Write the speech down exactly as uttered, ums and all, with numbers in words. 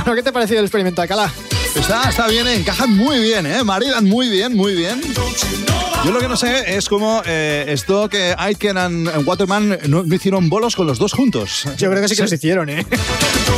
Bueno, ¿qué te ha parecido el experimento, Alcalá? Está, está bien, ¿eh? Encajan muy bien, ¿eh? Maridan muy bien, muy bien. Yo lo que no sé es cómo eh, esto que Aitken and Waterman no, no hicieron bolos con los dos juntos. Yo creo que sí que los hicieron, ¿eh?